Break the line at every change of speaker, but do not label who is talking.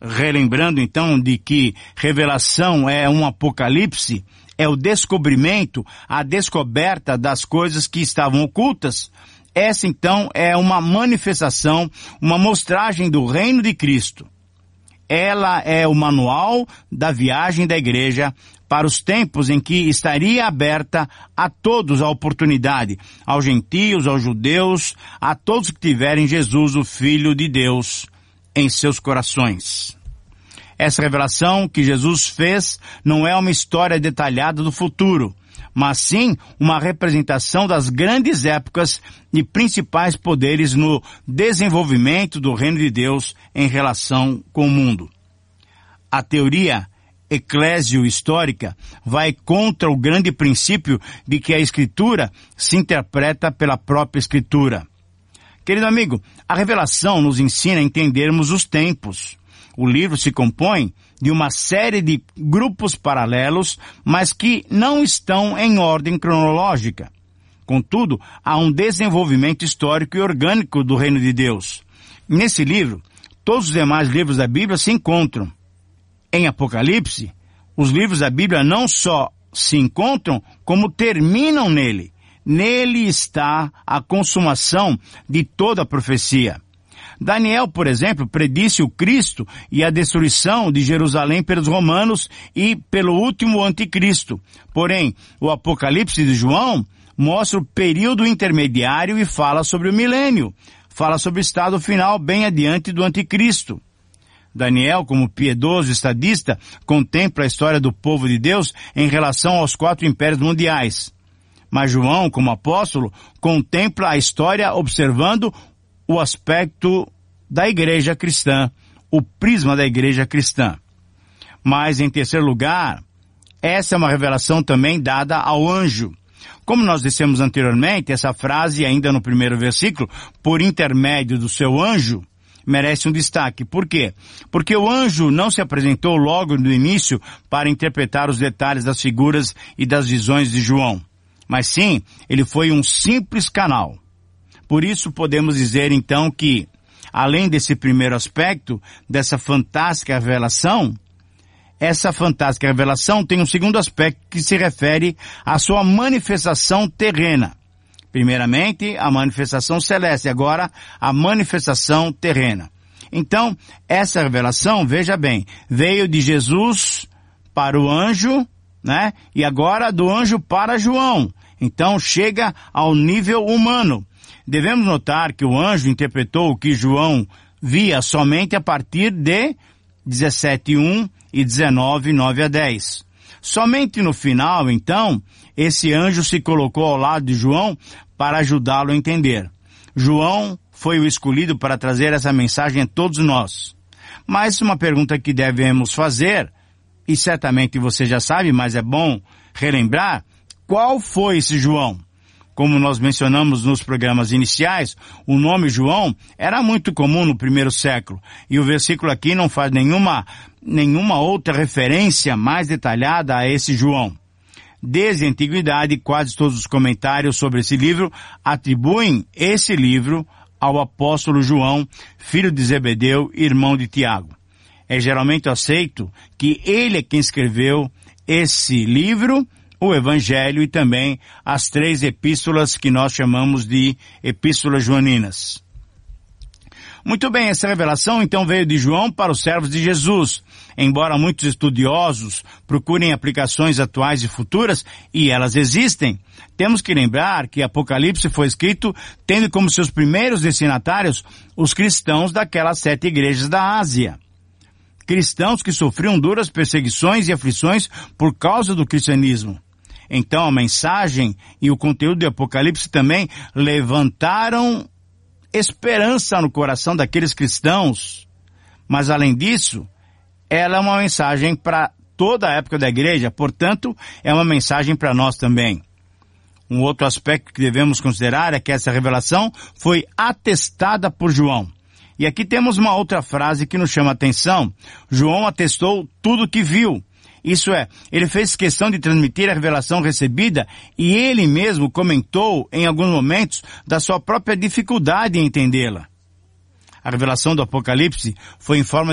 relembrando então de que revelação é um apocalipse, é o descobrimento, a descoberta das coisas que estavam ocultas. Essa então é uma manifestação, uma mostragem do reino de Cristo. Ela é o manual da viagem da igreja para os tempos em que estaria aberta a todos a oportunidade, aos gentios, aos judeus, a todos que tiverem Jesus, o Filho de Deus, em seus corações. Essa revelação que Jesus fez não é uma história detalhada do futuro, mas sim uma representação das grandes épocas e principais poderes no desenvolvimento do reino de Deus em relação com o mundo. A teoria eclésio-histórica vai contra o grande princípio de que a Escritura se interpreta pela própria Escritura. Querido amigo, a revelação nos ensina a entendermos os tempos. O livro se compõe de uma série de grupos paralelos, mas que não estão em ordem cronológica. Contudo, há um desenvolvimento histórico e orgânico do reino de Deus. Nesse livro, todos os demais livros da Bíblia se encontram. Em Apocalipse, os livros da Bíblia não só se encontram, como terminam nele. Nele está a consumação de toda a profecia. Daniel, por exemplo, predisse o Cristo e a destruição de Jerusalém pelos romanos e pelo último anticristo. Porém, o Apocalipse de João mostra o período intermediário e fala sobre o milênio. Fala sobre o estado final bem adiante do anticristo. Daniel, como piedoso estadista, contempla a história do povo de Deus em relação aos 4 impérios mundiais. Mas João, como apóstolo, contempla a história observando o aspecto da igreja cristã, o prisma da igreja cristã. Mas, em terceiro lugar, essa é uma revelação também dada ao anjo. Como nós dissemos anteriormente, essa frase, ainda no primeiro versículo, por intermédio do seu anjo, merece um destaque. Por quê? Porque o anjo não se apresentou logo no início para interpretar os detalhes das figuras e das visões de João. Mas sim, ele foi um simples canal. Por isso podemos dizer então que, além desse primeiro aspecto, dessa fantástica revelação, essa fantástica revelação tem um segundo aspecto que se refere à sua manifestação terrena. Primeiramente, a manifestação celeste, agora a manifestação terrena. Então, essa revelação, veja bem, veio de Jesus para o anjo, né? E agora do anjo para João. Então, chega ao nível humano. Devemos notar que o anjo interpretou o que João via somente a partir de 17:1 e 19:9-10. Somente no final, então, esse anjo se colocou ao lado de João para ajudá-lo a entender. João foi o escolhido para trazer essa mensagem a todos nós. Mas uma pergunta que devemos fazer, e certamente você já sabe, mas é bom relembrar, qual foi esse João? Como nós mencionamos nos programas iniciais, o nome João era muito comum no primeiro século, e o versículo aqui não faz nenhuma outra referência mais detalhada a esse João. Desde a antiguidade, quase todos os comentários sobre esse livro atribuem esse livro ao apóstolo João, filho de Zebedeu, irmão de Tiago. É geralmente aceito que ele é quem escreveu esse livro, o Evangelho e também as 3 epístolas que nós chamamos de epístolas joaninas. Muito bem, essa revelação então veio de João para os servos de Jesus. Embora muitos estudiosos procurem aplicações atuais e futuras, e elas existem, temos que lembrar que Apocalipse foi escrito tendo como seus primeiros destinatários os cristãos daquelas 7 igrejas da Ásia. Cristãos que sofriam duras perseguições e aflições por causa do cristianismo. Então a mensagem e o conteúdo do Apocalipse também levantaram esperança no coração daqueles cristãos. Mas além disso, ela é uma mensagem para toda a época da igreja, portanto, é uma mensagem para nós também. Um outro aspecto que devemos considerar é que essa revelação foi atestada por João. E aqui temos uma outra frase que nos chama a atenção. João atestou tudo o que viu. Isso é, ele fez questão de transmitir a revelação recebida e ele mesmo comentou em alguns momentos da sua própria dificuldade em entendê-la. A revelação do Apocalipse foi em forma